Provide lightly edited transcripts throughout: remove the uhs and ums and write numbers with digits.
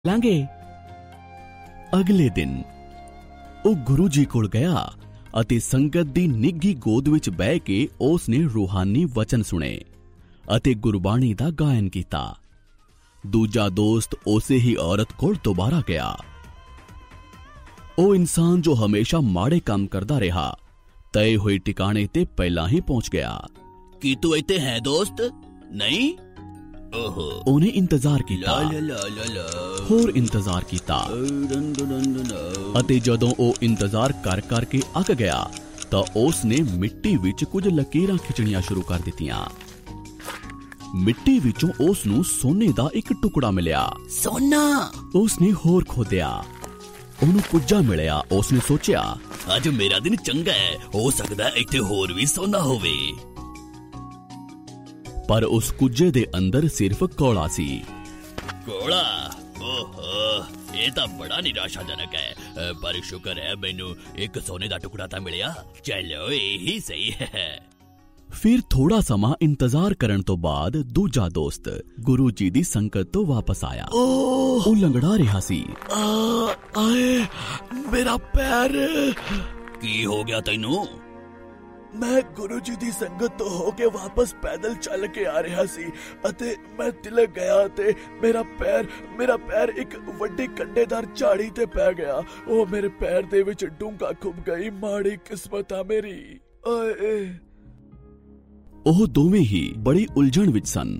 ਲਾਂਗੇ। ਅਗਲੇ ਦਿਨ ਉਹ ਗੁਰੂ ਜੀ ਕੋਲ ਗਿਆ ਅਤੇ ਸੰਗਤ ਦੀ ਨਿੱਘੀ ਗੋਦ ਵਿੱਚ ਬਹਿ ਕੇ ਉਸ ਨੇ ਰੂਹਾਨੀ ਵਚਨ ਸੁਣੇ ਅਤੇ ਗੁਰਬਾਣੀ ਦਾ ਗਾਇਨ ਕੀਤਾ। ਦੂਜਾ ਦੋਸਤ ਉਸੇ ਹੀ ਔਰਤ ਕੋਲ ਦੁਬਾਰਾ ਗਿਆ। ਉਹ ਇਨਸਾਨ ਜੋ ਹਮੇਸ਼ਾ ਮਾੜੇ ਕੰਮ ਕਰਦਾ ਰਿਹਾ ਤਏ ਹੋਏ ਟਿਕਾਣੇ ਤੇ ਪਹਿਲਾਂ ਹੀ ਪਹੁੰਚ ਗਿਆ। ਕੀ ਤੂੰ ਇੱਥੇ ਹੈ ਦੋਸਤ? ਨਹੀਂ। ਉਹਨੇ ਇੰਤਜ਼ਾਰ ਕੀਤਾ, ਹੋਰ ਇੰਤਜ਼ਾਰ ਕੀਤਾ ਅਤੇ ਜਦੋਂ ਉਹ ਇੰਤਜ਼ਾਰ ਕਰ ਕਰਕੇ ਅੱਕ ਗਿਆ ਤਾਂ ਉਸ ਨੇ ਮਿੱਟੀ ਵਿੱਚ ਕੁਝ ਲਕੀਰਾਂ ਖਿੱਚਣੀਆਂ ਸ਼ੁਰੂ ਕਰ ਦਿੱਤੀਆਂ। ਮਿੱਟੀ ਵਿੱਚੋਂ ਉਸ ਨੂੰ ਸੋਨੇ ਦਾ ਇੱਕ ਟੁਕੜਾ ਮਿਲਿਆ। ਸੋਨਾ! ਉਸ ਨੇ ਹੋਰ ਖੋਦਿਆ, ਉਹਨੂੰ ਕੁੱਜਾ ਮਿਲਿਆ। ਉਸ ਨੇ ਸੋਚਿਆ, ਅੱਜ ਮੇਰਾ ਦਿਨ ਚੰਗਾ ਹੈ, ਹੋ ਸਕਦਾ ਇੱਥੇ ਹੋਰ ਵੀ ਸੋਨਾ ਹੋਵੇ। ਪਰ ਉਸ ਕੁੱਜੇ ਦੇ ਅੰਦਰ ਸਿਰਫ ਕੋਲਾ ਸੀ। ਕੋਲਾ? ਓਹੋ, ਇਹ ਤਾਂ ਬੜਾ ਨਿਰਾਸ਼ਾਜਨਕ ਹੈ, ਪਰ ਸ਼ੁਕਰ ਹੈ ਮੈਨੂੰ ਇੱਕ ਸੋਨੇ ਦਾ ਟੁਕੜਾ ਤਾਂ ਮਿਲਿਆ। ਚਲੋ ਇਹੀ ਸਹੀ ਹੈ। ਫਿਰ ਥੋੜਾ ਸਮਾਂ ਇੰਤਜ਼ਾਰ ਕਰਨ ਤੋਂ ਬਾਅਦ ਦੂਜਾ ਦੋਸਤ ਗੁਰੂ ਜੀ ਦੀ ਸੰਗਤ ਤੋਂ ਵਾਪਸ ਆਇਆ। ਉਹ ਲੰਗੜਾ ਰਿਹਾ ਸੀ। ਆਏ ਮੇਰਾ ਪੈਰ! ਕੀ ਹੋ ਗਿਆ ਤੈਨੂੰ? ਮੈਂ ਗੁਰੂ ਜੀ ਦੀ ਸੰਗਤ ਤੋਂ ਹੋ ਕੇ ਵਾਪਸ ਪੈਦਲ ਚੱਲ ਕੇ ਆ ਰਿਹਾ ਸੀ ਅਤੇ ਮੈਂ ਤਿਲਕ ਗਿਆ ਤੇ ਮੇਰਾ ਪੈਰ ਇੱਕ ਵੱਡੀ ਕੰਡੇਦਾਰ ਝਾੜੀ ਤੇ ਪੈ ਗਿਆ। ਉਹ ਮੇਰੇ ਪੈਰ ਦੇ ਵਿੱਚ ਡੂੰਘਾ ਖੁੱਭ ਗਈ। ਮਾੜੀ ਕਿਸਮਤ ਆ ਮੇਰੀ। ਓਏ! ਉਹ ਦੋਵੇਂ ਹੀ ਬੜੀ ਉਲਝਣ ਵਿੱਚ ਸਨ।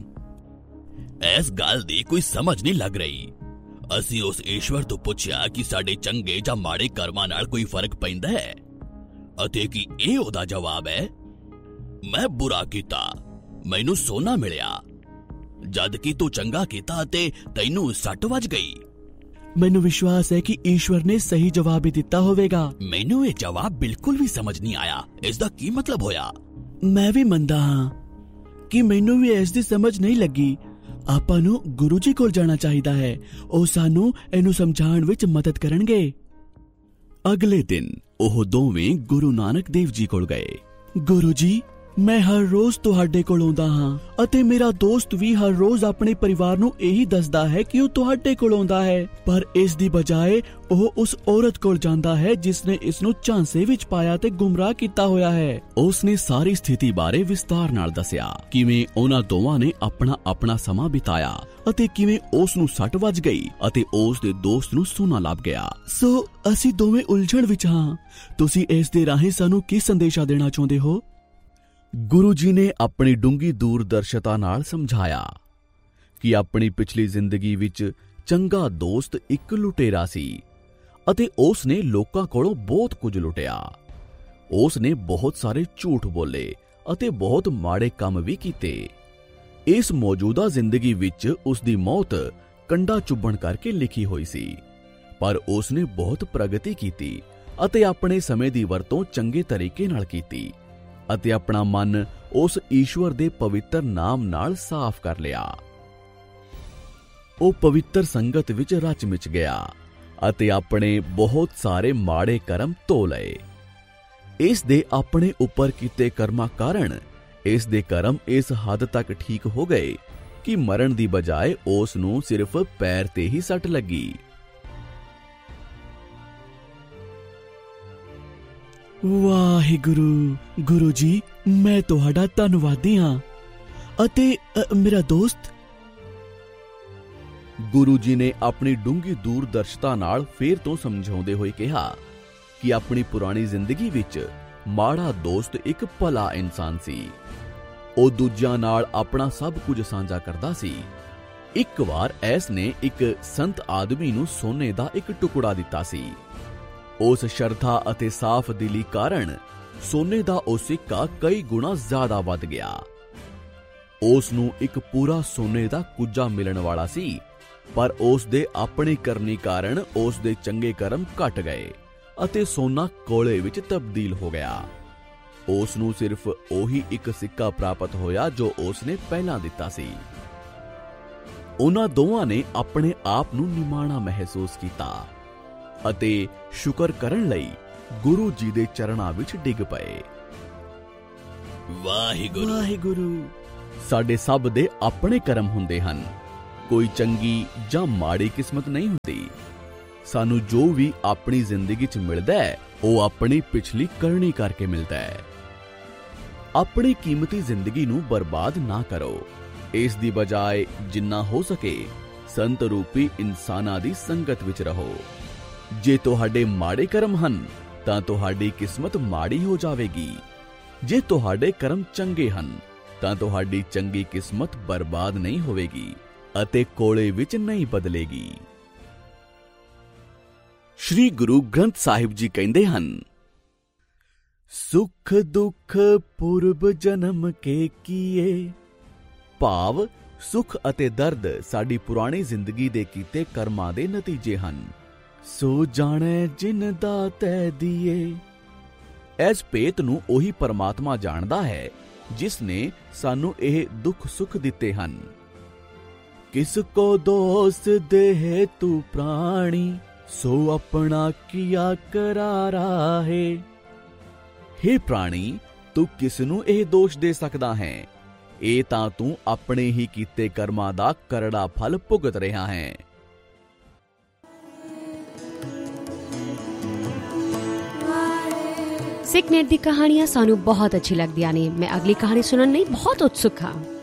ਇਸ ਗੱਲ ਦੀ ਕੋਈ ਸਮਝ ਨਹੀਂ ਲੱਗ ਰਹੀ। ਅਸੀਂ ਉਸ ਈਸ਼ਵਰ ਤੋਂ ਪੁੱਛਿਆ ਕਿ ਸਾਡੇ ਚੰਗੇ ਜਾਂ ਮਾੜੇ ਕਰਮਾਂ ਨਾਲ ਕੋਈ ਫਰਕ ਪੈਂਦਾ ਹੈ ਅਤੇ ਕੀ ਇਹ ਉਹਦਾ ਜਵਾਬ ਹੈ? ਮੈਂ ਬੁਰਾ ਕੀਤਾ, ਮੈਨੂੰ ਸੋਨਾ ਮਿਲਿਆ, ਜਦ ਕਿ ਤੂੰ ਚੰਗਾ ਕੀਤਾ ਅਤੇ ਤੈਨੂੰ ਸੱਟ ਵੱਜ ਗਈ। ਮੈਨੂੰ ਵਿਸ਼ਵਾਸ ਹੈ ਕਿ ਈਸ਼ਵਰ ਨੇ ਸਹੀ ਜਵਾਬ ਹੀ ਦਿੱਤਾ ਹੋਵੇਗਾ। ਮੈਨੂੰ ਇਹ ਜਵਾਬ ਬਿਲਕੁਲ ਵੀ ਸਮਝ ਨਹੀਂ ਆਇਆ। ਇਸ ਦਾ ਕੀ ਮਤਲਬ ਹੋਇਆ? ਮੈਂ ਵੀ ਮੰਨਦਾ ਹਾਂ ਕਿ ਮੈਨੂੰ ਵੀ ਇਸ ਦੀ ਸਮਝ ਨਹੀਂ ਲੱਗੀ। ਆਪਾਂ ਨੂੰ ਗੁਰੂ ਜੀ ਕੋਲ ਜਾਣਾ ਚਾਹੀਦਾ ਹੈ, ਉਹ ਸਾਨੂੰ ਇਹਨੂੰ ਸਮਝਾਉਣ ਵਿੱਚ ਮਦਦ ਕਰਨਗੇ। ਅਗਲੇ ਦਿਨ ਉਹ ਦੋਵੇਂ ਗੁਰੂ ਨਾਨਕ ਦੇਵ ਜੀ ਕੋਲ ਗਏ। ਗੁਰੂ ਜੀ, ਮੈਂ ਹਰ ਰੋਜ਼ ਤੁਹਾਡੇ ਕੋਲ ਆਉਂਦਾ ਹਾਂ ਅਤੇ ਮੇਰਾ ਦੋਸਤ ਵੀ ਹਰ ਰੋਜ਼ ਆਪਣੇ ਪਰਿਵਾਰ ਨੂੰ ਇਹੀ ਦੱਸਦਾ ਹੈ ਕਿ ਉਹ ਤੁਹਾਡੇ ਕੋਲ ਆਉਂਦਾ ਹੈ, ਪਰ ਇਸ ਦੀ ਬਜਾਏ ਉਹ ਉਸ ਔਰਤ ਕੋਲ ਜਾਂਦਾ ਹੈ ਜਿਸ ਨੇ ਇਸ ਨੂੰ ਝਾਂਸੇ ਵਿੱਚ ਪਾਇਆ ਤੇ ਗੁੰਮਰਾਹ ਕੀਤਾ ਹੋਇਆ ਹੈ। ਉਸ ਨੇ ਸਾਰੀ ਸਥਿਤੀ ਬਾਰੇ ਵਿਸਤਾਰ ਨਾਲ ਦੱਸਿਆ, ਕਿਵੇਂ ਉਹਨਾਂ ਦੋਵਾਂ ਨੇ ਆਪਣਾ ਸਮਾਂ ਬਿਤਾਇਆ ਅਤੇ ਕਿਵੇਂ ਉਸ ਨੂੰ ਸੱਟ ਵੱਜ ਗਈ ਅਤੇ ਉਸ ਦੇ ਦੋਸਤ ਨੂੰ ਸੋਨਾ ਲੱਭ ਗਿਆ। ਸੋ ਅਸੀਂ ਦੋਵੇਂ ਉਲਝਣ ਵਿੱਚ ਹਾਂ। ਤੁਸੀਂ ਇਸ ਦੇ ਰਾਹੀਂ ਸਾਨੂੰ ਕੀ ਸੰਦੇਸ਼ਾ ਦੇਣਾ ਚਾਹੁੰਦੇ ਹੋ? ਗੁਰੂ ਜੀ ਨੇ ਆਪਣੀ ਡੂੰਘੀ ਦੂਰਦਰਸ਼ਤਾ ਨਾਲ ਸਮਝਾਇਆ ਕਿ ਆਪਣੀ ਪਿਛਲੀ ਜ਼ਿੰਦਗੀ ਵਿੱਚ ਚੰਗਾ ਦੋਸਤ ਇੱਕ ਲੁਟੇਰਾ ਸੀ ਅਤੇ ਉਸ ਨੇ ਲੋਕਾਂ ਕੋਲੋਂ ਬਹੁਤ ਕੁਝ ਲੁੱਟਿਆ। ਉਸ ਨੇ ਬਹੁਤ ਸਾਰੇ ਝੂਠ ਬੋਲੇ ਅਤੇ ਬਹੁਤ ਮਾੜੇ ਕੰਮ ਵੀ ਕੀਤੇ। ਇਸ ਮੌਜੂਦਾ ਜ਼ਿੰਦਗੀ ਵਿੱਚ ਉਸ ਦੀ ਮੌਤ ਕੰਡਾ ਚੁੱਭਣ ਕਰਕੇ ਲਿਖੀ ਹੋਈ ਸੀ, ਪਰ ਉਸ ਨੇ ਬਹੁਤ ਪ੍ਰਗਤੀ ਕੀਤੀ ਅਤੇ ਆਪਣੇ ਸਮੇਂ ਦੀ ਵਰਤੋਂ ਚੰਗੇ ਤਰੀਕੇ ਨਾਲ ਕੀਤੀ ਅਤੇ ਆਪਣਾ ਮਨ ਉਸ ਈਸ਼ਵਰ ਦੇ ਪਵਿੱਤਰ ਨਾਮ ਨਾਲ ਸਾਫ਼ ਕਰ ਲਿਆ। ਉਹ ਪਵਿੱਤਰ ਸੰਗਤ ਵਿੱਚ ਰਚ ਮਿਚ ਗਿਆ ਅਤੇ ਆਪਣੇ ਬਹੁਤ ਸਾਰੇ ਮਾੜੇ ਕਰਮ ਧੋ ਲਏ। ਇਸ ਦੇ ਆਪਣੇ ਉੱਪਰ ਕੀਤੇ ਕਰਮਾਂ ਕਾਰਨ ਇਸ ਦੇ ਕਰਮ ਇਸ ਹੱਦ ਤੱਕ ਠੀਕ ਹੋ ਗਏ ਕਿ ਮਰਨ ਦੀ ਬਜਾਏ ਉਸ ਨੂੰ ਸਿਰਫ ਪੈਰ ਤੇ ਹੀ ਸੱਟ ਲੱਗੀ। ਵਾਹਿਗੁਰੂ! ਗੁਰੂ ਜੀ, ਮੈਂ ਤੁਹਾਡਾ ਧੰਨਵਾਦੀ ਹਾਂ। ਅਤੇ ਮੇਰਾ ਦੋਸਤ? ਗੁਰੂ ਜੀ ਨੇ ਆਪਣੀ ਡੂੰਘੀ ਦੂਰਦਰਸ਼ਤਾ ਨਾਲ ਫੇਰ ਤੋਂ ਸਮਝਾਉਂਦੇ ਹੋਏ ਕਿਹਾ ਕਿ ਆਪਣੀ ਪੁਰਾਣੀ ਜ਼ਿੰਦਗੀ ਵਿੱਚ ਮਾੜਾ ਦੋਸਤ ਇੱਕ ਭਲਾ ਇਨਸਾਨ ਸੀ। ਉਹ ਦੂਜਿਆਂ ਨਾਲ ਆਪਣਾ ਸਭ ਕੁਝ ਸਾਂਝਾ ਕਰਦਾ ਸੀ। ਇੱਕ ਵਾਰ ਐਸ ਨੇ ਇੱਕ ਸੰਤ ਆਦਮੀ ਨੂੰ ਸੋਨੇ ਦਾ ਇੱਕ ਟੁਕੜਾ ਦਿੱਤਾ ਸੀ। ਉਸ ਸ਼ਰਧਾ ਅਤੇ ਸਾਫ਼ ਦਿਲੀ ਕਾਰਨ ਸੋਨੇ ਦਾ ਉਹ ਸਿੱਕਾ ਕਈ ਗੁਣਾ ਜ਼ਿਆਦਾ ਵੱਧ ਗਿਆ। ਉਸ ਨੂੰ ਇੱਕ ਪੂਰਾ ਸੋਨੇ ਦਾ ਕੁੱਜਾ ਮਿਲਣ ਵਾਲਾ ਸੀ, ਪਰ ਉਸ ਦੇ ਆਪਣੇ ਕਰਨੀ ਕਾਰਨ ਉਸ ਦੇ ਚੰਗੇ ਕਰਮ ਘਟ ਗਏ ਅਤੇ ਸੋਨਾ ਕੋਲੇ ਵਿੱਚ ਤਬਦੀਲ ਹੋ ਗਿਆ। ਉਸ ਨੂੰ ਸਿਰਫ ਉਹੀ ਇੱਕ ਸਿੱਕਾ ਪ੍ਰਾਪਤ ਹੋਇਆ ਜੋ ਉਸ ਨੇ ਪਹਿਲਾਂ ਦਿੱਤਾ ਸੀ। ਉਹਨਾਂ ਦੋਵਾਂ ਨੇ ਆਪਣੇ ਆਪ ਨੂੰ ਨਿਮਾਣਾ ਮਹਿਸੂਸ ਕੀਤਾ ਅਤੇ ਸ਼ੁਕਰ ਕਰਨ ਲਈ ਗੁਰੂ ਜੀ ਦੇ ਚਰਨਾਂ ਵਿੱਚ ਡਿੱਗ ਪਏ। ਵਾਹਿਗੁਰੂ! ਵਾਹਿਗੁਰੂ! ਸਾਡੇ ਸਭ ਦੇ ਆਪਣੇ ਕਰਮ ਹੁੰਦੇ ਹਨ। ਕੋਈ ਚੰਗੀ ਜਾਂ ਮਾੜੀ ਕਿਸਮਤ ਨਹੀਂ ਹੁੰਦੀ। ਸਾਨੂੰ ਜੋ ਵੀ ਆਪਣੀ ਜ਼ਿੰਦਗੀ 'ਚ ਮਿਲਦਾ ਹੈ ਉਹ ਆਪਣੀ ਪਿਛਲੀ ਕਰਨੀ ਕਰਕੇ ਮਿਲਦਾ ਹੈ। ਆਪਣੀ ਕੀਮਤੀ ਜ਼ਿੰਦਗੀ ਨੂੰ ਬਰਬਾਦ ਨਾ ਕਰੋ। ਇਸ ਦੀ ਬਜਾਏ ਜਿੰਨਾ ਹੋ ਸਕੇ ਸੰਤ ਰੂਪੀ ਇਨਸਾਨਾਂ ਦੀ ਸੰਗਤ ਵਿੱਚ ਰਹੋ। ਜੇ ਤੁਹਾਡੇ ਮਾੜੇ ਕਰਮ ਹਨ ਤਾਂ ਤੁਹਾਡੀ ਕਿਸਮਤ ਮਾੜੀ ਹੋ ਜਾਵੇਗੀ। ਜੇ ਤੁਹਾਡੇ ਕਰਮ ਚੰਗੇ ਹਨ ਤਾਂ ਤੁਹਾਡੀ ਚੰਗੀ ਕਿਸਮਤ ਬਰਬਾਦ ਨਹੀਂ ਹੋਵੇਗੀ ਅਤੇ ਕੋਲੇ ਵਿੱਚ ਨਹੀਂ ਬਦਲੇਗੀ। ਸ਼੍ਰੀ ਗੁਰੂ ਗ੍ਰੰਥ ਸਾਹਿਬ ਜੀ ਕਹਿੰਦੇ ਹਨ, ਸੁਖ ਦੁੱਖ ਪੁਰਬ ਜਨਮ ਕੇ ਕੀਏ। ਭਾਵ ਸੁਖ ਅਤੇ ਦਰਦ ਸਾਡੀ ਪੁਰਾਣੀ ਜ਼ਿੰਦਗੀ ਦੇ ਕੀਤੇ ਕਰਮਾਂ ਦੇ ਨਤੀਜੇ ਹਨ। ਸੋ ਜਾਣੈ ਜਿਨ ਦਾਤੈ ਦੀਏ। ਇਸ ਭੇਤ ਨੂੰ ਉਹੀ ਪਰਮਾਤਮਾ ਜਾਣਦਾ ਹੈ ਜਿਸ ਨੇ ਸਾਨੂੰ ਇਹ ਦੁੱਖ ਸੁੱਖ ਦਿੱਤੇ ਹਨ। ਕਿਸ ਕੋ ਦੋਸ ਦੇਹ ਤੂੰ ਪ੍ਰਾਣੀ, ਸੋ ਆਪਣਾ ਕੀਆ ਕਰਾਰਾ ਹੈ। ਹੇ ਪ੍ਰਾਣੀ, ਤੂੰ ਕਿਸ ਨੂੰ ਇਹ ਦੋਸ਼ ਦੇ ਸਕਦਾ ਹੈ? ਇਹ ਤਾਂ ਤੂੰ ਆਪਣੇ ਹੀ ਕੀਤੇ ਕਰਮਾਂ ਦਾ ਕਰੜਾ ਫਲ ਭੁਗਤ ਰਿਹਾ ਹੈ। ਸਿੱਖ ਨੈਟ ਦੀ ਕਹਾਣੀਆਂ ਸਾਨੂੰ ਬਹੁਤ ਅੱਛੀ ਲੱਗਦੀਆਂ ਨੇ। ਮੈਂ ਅਗਲੀ ਕਹਾਣੀ ਸੁਣਨ ਲਈ ਬਹੁਤ ਉਤਸੁਕ ਹਾਂ।